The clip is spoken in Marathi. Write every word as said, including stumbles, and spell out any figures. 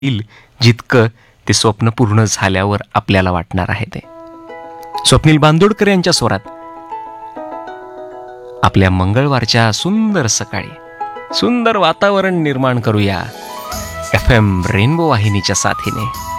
येईल जितकं ते स्वप्न पूर्ण झाल्यावर आपल्याला वाटणार आहे ते. स्वप्नील बांदोडकर यांच्या स्वरात आपल्या मंगळवारच्या सुंदर सकाळी सुंदर वातावरण निर्माण करूया एफ एम रेनबो वाहिनीच्या साथीने.